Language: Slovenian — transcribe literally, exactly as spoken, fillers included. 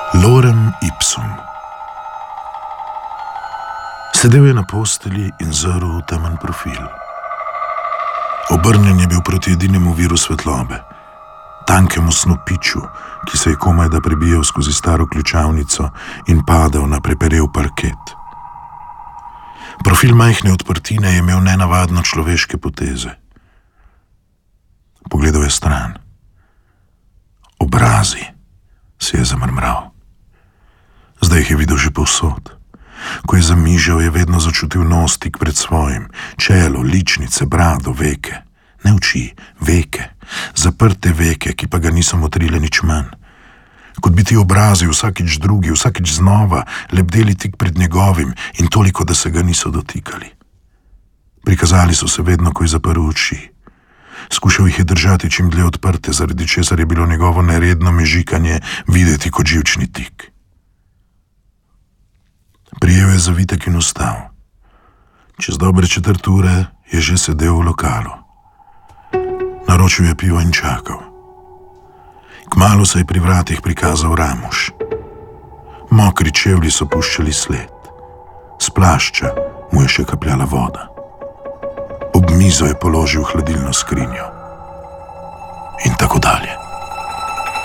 Lorem ipsum. Sedel je na postelji in zrl v temen profil. Obrnjen je bil proti edinemu viru svetlobe, tankemu snopiču, ki se je komaj da prebijal skozi staro ključavnico in padal na preperel parket. Profil majhne odprtine je imel nenavadno človeške poteze. Pogledal je stran. Obrazi, si je zamrmral. Zdaj jih je videl že povsod. Ko je zamižal, je vedno začutil nos tik pred svojim, čelo, ličnice, brado, veke. Ne oči, veke, zaprte veke, ki pa ga niso motrile nič manj. Kot bi ti obrazi vsakič drugi, vsakič znova, lebdeli tik pred njegovim in toliko, da se ga niso dotikali. Prikazali so se vedno, ko je zaprl oči. Skušal jih je držati čim dlje odprte, zaradi česar je bilo njegovo neredno mežikanje videti kot živčni tik. Prijel je zavitek in vstal. Čez dobre četrt ure je že sedel v lokalu. Naročil je pivo in čakal. Kmalu se je pri vratih prikazal Ramuš. Mokri čevlji so puščali sled. S plašča mu je še kapljala voda. Ob mizo je položil hladilno skrinjo. In tako dalje.